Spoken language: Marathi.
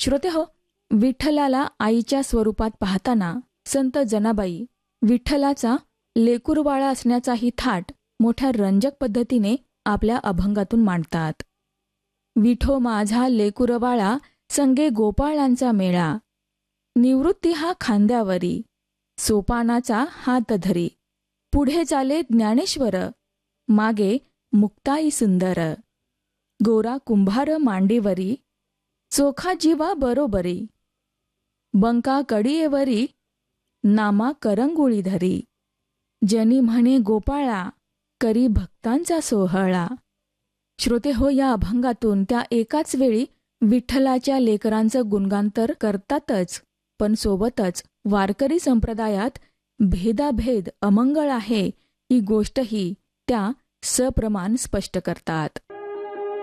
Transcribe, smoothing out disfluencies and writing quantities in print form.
श्रोतेहो, विठ्ठलाला आईच्या स्वरूपात पाहताना संत जनाबाई विठ्ठलाचा लेकुरबाळा असण्याचाही थाट मोठ्या रंजक पद्धतीने आपल्या अभंगातून मांडतात. विठो माझा लेकुरबाळा संगे गोपाळांचा मेळा, निवृत्ती हा खांद्यावरी, सोपानाचा हात धरी, पुढे चाले ज्ञानेश्वर, मागे मुक्ताई सुंदर, गोरा कुंभार मांडीवरी, चोखा जीवा बरोबरी, बंका कडीयेवरी, नामा करंगुळी धरी, जनी म्हणे गोपाळा, करी भक्तांचा सोहळा. श्रोते हो, या अभंगातून त्या एकाच वेळी विठ्ठलाच्या लेकरांचं गुणगान तर करतातच, पण सोबतच वारकरी संप्रदायात भेदाभेद अमंगळ आहे ही गोष्टही त्या सप्रमाण स्पष्ट करतात.